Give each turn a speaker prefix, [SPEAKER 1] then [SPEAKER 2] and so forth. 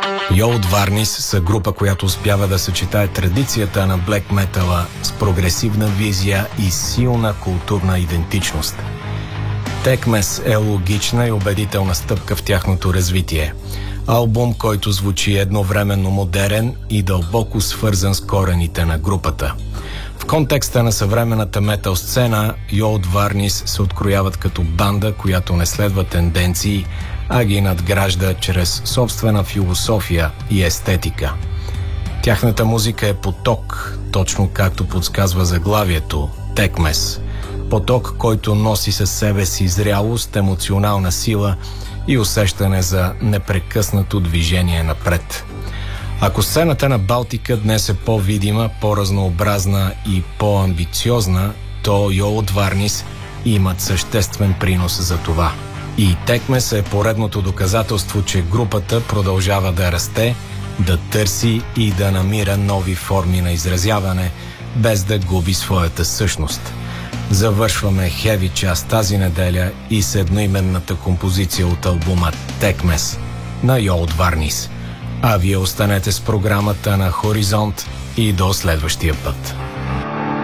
[SPEAKER 1] Old Varnis са група, която успява да съчетае традицията на блек метала с прогресивна визия и силна културна идентичност. Текмес е логична и убедителна стъпка в тяхното развитие. Албум, който звучи едновременно модерен и дълбоко свързан с корените на групата. В контекста на съвременната метал сцена, Old Varnis се открояват като банда, която не следва тенденции, а ги надгражда чрез собствена философия и естетика. Тяхната музика е поток, точно както подсказва заглавието Текмес. Поток, който носи със себе си зрялост, емоционална сила и усещане за непрекъснато движение напред. Ако сцената на Балтика днес е по-видима, по-разнообразна и по-амбициозна, то Old Varnis имат съществен принос за това. И Текмес е поредното доказателство, че групата продължава да расте, да търси и да намира нови форми на изразяване, без да губи своята същност. Завършваме хеви част тази неделя и с едноименната композиция от албума Текмес на Old Varnis. А вие останете с програмата на Хоризонт и до следващия път.